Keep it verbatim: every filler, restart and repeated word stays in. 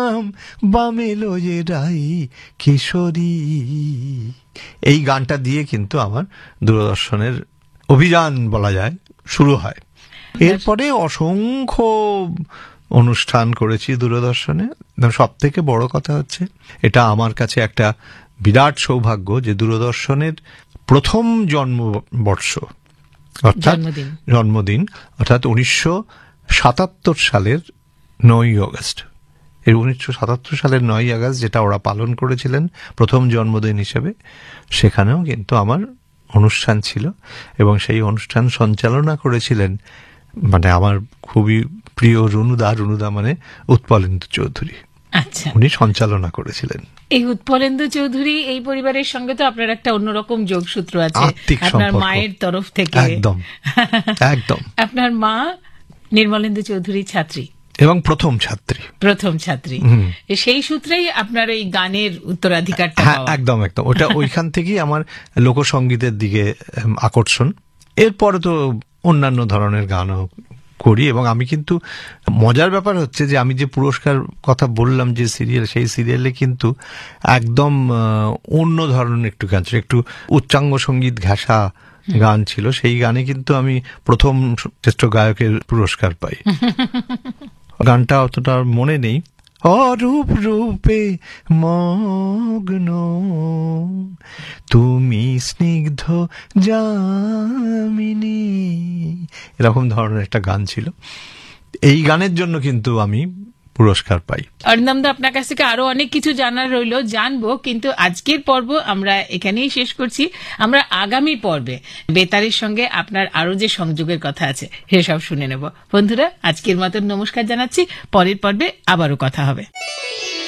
নাম বামে লয়ে রাই কিশোরী। এই গানটা দিয়ে কিন্তু আমার দূরদর্শনের অভিযান বলা যায় শুরু হয়। এরপরে অসংখ্য অনুষ্ঠান করেছি দূরদর্শনে। সব থেকে বড় কথা হচ্ছে, এটা আমার কাছে একটা বিরাট সৌভাগ্য যে দূরদর্শনের প্রথম জন্মবর্ষ অর্থাৎ জন্মদিন অর্থাৎ উনিশশো সাতাত্তর সালের নয়ই আগস্ট, এই উনিশশো সাতাত্তর সালের নয়ই আগস্ট যেটা ওরা পালন করেছিলেন প্রথম জন্মদিন হিসেবে, সেখানেও কিন্তু আমার অনুষ্ঠান ছিল এবং সেই অনুষ্ঠান সঞ্চালনা করেছিলেন মানে আমার খুবই প্রিয় রুনুদা। রুনুদা মানে উৎপলেন্দু চৌধুরী। আচ্ছা, উনি সঞ্চালনা করেছিলেন। এই উৎপলেন্দু চৌধুরী এই পরিবারের সঙ্গে তো আপনার একটা অন্যরকম যোগসূত্র আছে আপনার মায়ের তরফ থেকে। একদম একদম। আপনার মা নির্মলেন্দু চৌধুরী ছাত্রী এবং প্রথম ছাত্রী প্রথম ছাত্রী সেই সূত্রেই আপনার এই গানের উত্তরাধিকারটা। একদম একদম, ওটা ওইখান থেকেই আমার লোকসঙ্গীতের দিকে আকর্ষণ। এরপরে তো অন্যান্য ধরনের গানও করি এবং আমি কিন্তু মজার ব্যাপার হচ্ছে যে আমি যে পুরস্কার কথা বললাম যে সিরিয়াল, সেই সিরিয়ালে কিন্তু একদম অন্য ধরনের একটু গান ছিল, একটু উচ্চাঙ্গ সঙ্গীত ঘেঁষা গান ছিল। সেই গানে কিন্তু আমি প্রথম শ্রেষ্ঠ গায়কের পুরস্কার পাই। গানটা অতটা মনে নেই। অরূপ রূপে মগ্ন তুমি স্নিগ্ধ যামিনী, এরকম ধরনের একটা গান ছিল। এই গানের জন্য কিন্তু আমি পুরস্কার পাই। অরিন্দম দা, আপনার কাছ থেকে আরো অনেক কিছু জানার রইল, জানবো, কিন্তু আজকের পর্ব আমরা এখানেই শেষ করছি। আমরা আগামী পর্বে বেতারের সঙ্গে আপনার আরো যে সংযোগের কথা আছে সেসব শুনে নেব। বন্ধুরা, আজকের মতন নমস্কার জানাচ্ছি। পরের পর্বে আবারও কথা হবে।